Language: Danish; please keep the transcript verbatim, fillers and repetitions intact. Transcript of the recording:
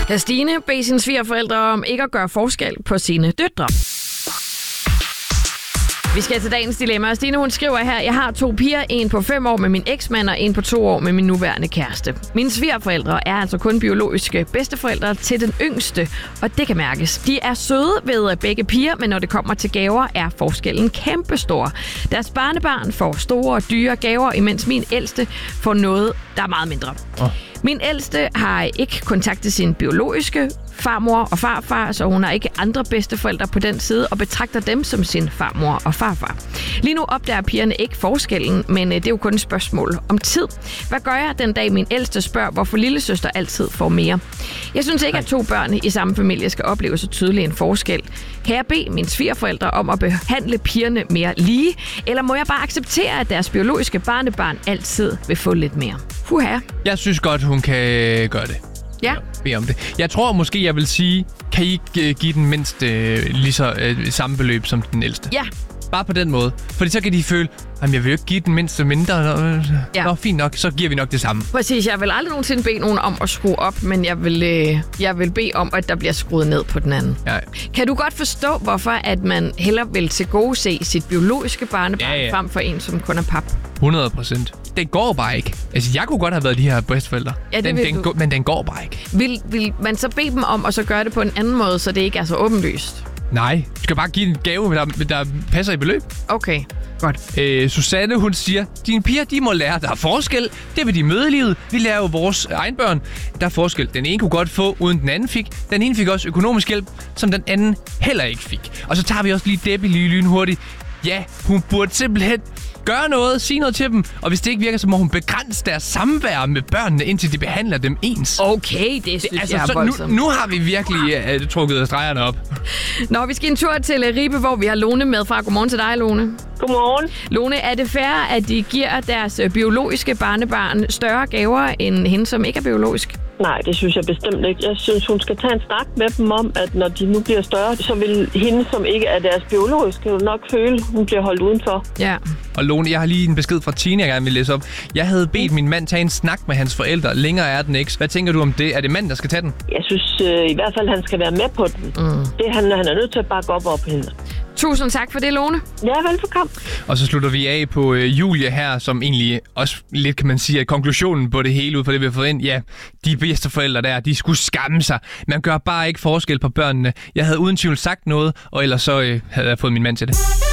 Stine beder sine svigerforældre om ikke at gøre forskel på sine døtre. Vi skal til dagens dilemma. Stine, hun skriver her, jeg har to piger, en på fem år med min eksmand og en på to år med min nuværende kæreste. Mine svigerforældre er altså kun biologiske bedsteforældre til den yngste, og det kan mærkes. De er søde ved begge piger, men når det kommer til gaver, er forskellen kæmpestor. Deres barnebarn får store og dyre gaver, imens min ældste får noget, der er meget mindre. Oh. Min ældste har ikke kontakt til sin biologiske farmor og farfar, så hun har ikke andre bedsteforældre på den side og betragter dem som sin farmor og farfar. Lige nu opdager pigerne ikke forskellen, men det er jo kun et spørgsmål om tid. Hvad gør jeg den dag min ældste spørger, hvorfor lillesøster altid får mere? Jeg synes ikke, at to børn i samme familie skal opleve så tydelig en forskel. Kan jeg bede mine svigerforældre om at behandle pigerne mere lige, eller må jeg bare acceptere, at deres biologiske barnebarn altid vil få lidt mere? Fuha. Jeg synes godt, hun kan gøre det. Ja. Bede om det. Jeg tror måske, jeg vil sige, kan I ikke give den mindste øh, lige så øh, samme beløb som den ældste? Ja. Bare på den måde. Fordi så kan de føle, at jeg vil jo ikke give den mindste mindre. Nå, ja. Nå, fint nok, så giver vi nok det samme. Præcis, jeg vil aldrig nogensinde bede nogen om at skrue op, men jeg vil, øh, jeg vil bede om, at der bliver skruet ned på den anden. Ja. Kan du godt forstå, hvorfor at man hellere vil tilgodese sit biologiske barnebarn, ja, ja. frem for en, som kun er pap? hundrede procent. Det går bare ikke. Altså, jeg kunne godt have været de her bedsteforældre. Ja, det den, vil den du. Men den går bare ikke. Vil, vil man så bede dem om at så gøre det på en anden måde, så det ikke er så åbenlyst? Nej, du skal bare give en gave, der, der passer i beløb. Okay, godt. Øh, Susanne, hun siger, dine piger, de må lære, der er forskel. Det vil de møde i livet. Vi lærer jo vores egen børn. Der er forskel. Den ene kunne godt få, uden den anden fik. Den ene fik også økonomisk hjælp, som den anden heller ikke fik. Og så tager vi også lige Debbie lige lynhurtigt. Ja, hun burde simpelthen gøre noget, sige noget til dem, og hvis det ikke virker, så må hun begrænse deres samvær med børnene, indtil de behandler dem ens. Okay, det synes det, altså, jeg er voldsomt. Nu, nu har vi virkelig uh, trukket stregerne op. Nå, vi skal en tur til Ribe, hvor vi har Lone med fra. Godmorgen til dig, Lone. Godmorgen. Lone, er det fair, at de giver deres biologiske barnebarn større gaver end hende, som ikke er biologisk? Nej, det synes jeg bestemt ikke. Jeg synes, hun skal tage en snak med dem om, at når de nu bliver større, så vil hende, som ikke er deres biologiske, nok føle, at hun bliver holdt udenfor. Ja. Og Lone, jeg har lige en besked fra Tina, jeg gerne vil læse op. Jeg havde bedt min mand tage en snak med hans forældre. Længere er den ikke. Hvad tænker du om det? Er det manden, der skal tage den? Jeg synes øh, i hvert fald, han skal være med på den. Mm. Det han, han er nødt til at bakke op op hende. Tusind tak for det, Lone. Ja, velbekomme. Og så slutter vi af på øh, Julie her, som egentlig også lidt, kan man sige, at konklusionen på det hele ud fra det, vi har fået ind. Ja, de bedste forældre der, de skulle skamme sig. Man gør bare ikke forskel på børnene. Jeg havde uden tvivl sagt noget, og ellers så øh, havde jeg fået min mand til det.